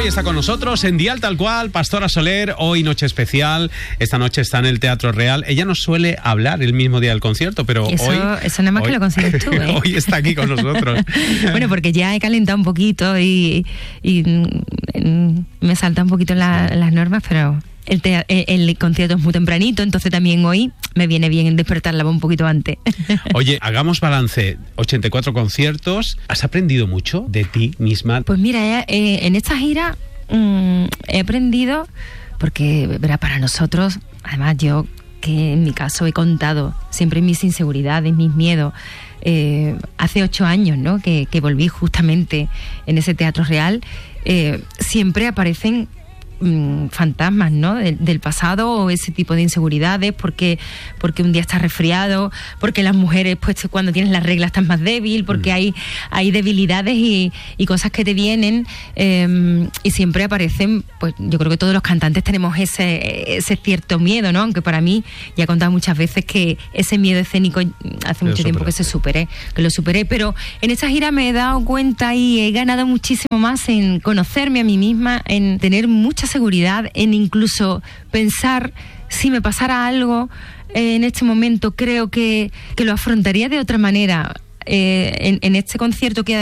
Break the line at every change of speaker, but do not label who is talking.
Hoy está con nosotros en Dial Tal Cual, Pastora Soler, hoy noche especial. Esta noche está en el Teatro Real. Ella no suele hablar el mismo día del concierto, pero
eso nada más que lo consigues tú, ¿eh?
Hoy está aquí con nosotros.
Bueno, porque ya he calentado un poquito y me saltan un poquito las normas, pero el concierto es muy tempranito, entonces también hoy me viene bien despertar la voz un poquito antes.
Oye, hagamos balance. 84 conciertos. ¿Has aprendido mucho de ti misma?
Pues mira, en esta gira he aprendido, porque verá, para nosotros, además yo, que en mi caso he contado siempre mis inseguridades, mis miedos, hace 8 años, ¿no?, que volví justamente en ese Teatro Real, siempre aparecen fantasmas, ¿no?, del pasado, o ese tipo de inseguridades, porque un día estás resfriado, porque las mujeres, pues cuando tienes las reglas estás más débil, porque hay debilidades y cosas que te vienen, y siempre aparecen. Pues yo creo que todos los cantantes tenemos ese cierto miedo, ¿no?, aunque para mí, ya he contado muchas veces que ese miedo escénico hace mucho tiempo que lo superé, pero en esta gira me he dado cuenta y he ganado muchísimo más en conocerme a mí misma, en tener mucha seguridad, en incluso pensar, si me pasara algo en este momento, creo que lo afrontaría de otra manera. En este concierto que